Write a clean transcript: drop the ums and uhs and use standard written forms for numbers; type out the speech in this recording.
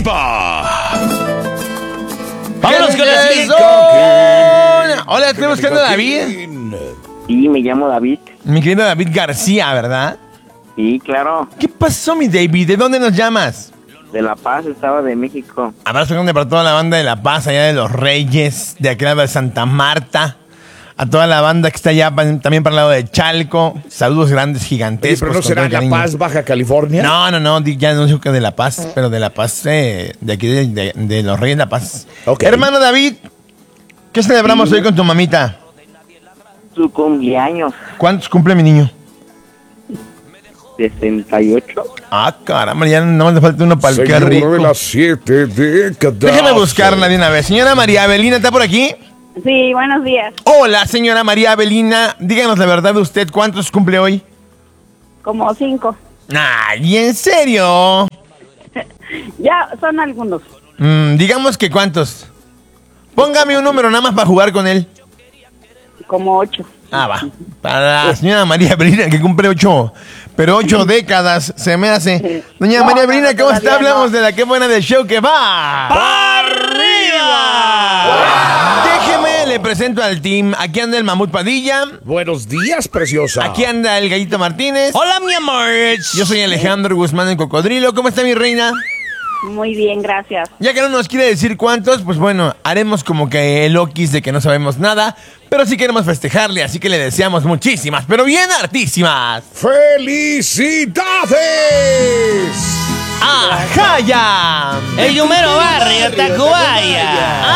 Vámonos con la siguiente. Hola, estoy buscando a David. Sí, me llamo David. Mi querido David García, ¿verdad? Sí, claro. ¿Qué pasó, mi David? ¿De dónde nos llamas? De La Paz, Estado de México. Abrazo grande para toda la banda de La Paz, allá de Los Reyes, de aquel lado de Santa Marta. A toda la banda que está allá también para el lado de Chalco. Saludos grandes, Oye, gigantescos. pero no con será todo el La cariño. Paz, Baja California. No, ya no digo que de La Paz, pero de La Paz, de aquí de Los Reyes de La Paz. Ok. Hermano David, ¿qué celebramos hoy con tu mamita? Su cumpleaños, ¿Cuántos cumple mi niño? 68. Ah, caramba, ya no le falta uno para el que Señor rico. de las 7 décadas. Déjeme buscarla de una vez. Señora María Avelina, ¿está por aquí? Sí, buenos días. Hola, señora María Avelina. Díganos la verdad de usted, ¿cuántos cumple hoy? Como 5. Ay, ¿en serio? Ya son algunos. Digamos que ¿cuántos? Póngame un número nada más para jugar con él. Como 8. Ah, va. Para la señora María Avelina, que cumple 8, pero 8 décadas se me hace. Doña María Avelina, ¿cómo está? Hablamos de la que buena del show que va. ¡Arriba! Déjeme, le presento al team. Aquí anda el Mamut Padilla. Buenos días, preciosa. Aquí anda el Gallito Martínez. Hola, mi amor. Yo soy Alejandro Guzmán, el Cocodrilo. ¿Cómo está mi reina? Muy bien, gracias. Ya que no nos quiere decir cuántos, pues bueno, haremos como que el Okis de que no sabemos nada, pero sí queremos festejarle, así que le deseamos muchísimas, pero bien hartísimas. ¡Felicidades! ¡Ajaya! El Yumero Barrio, Tacubaya.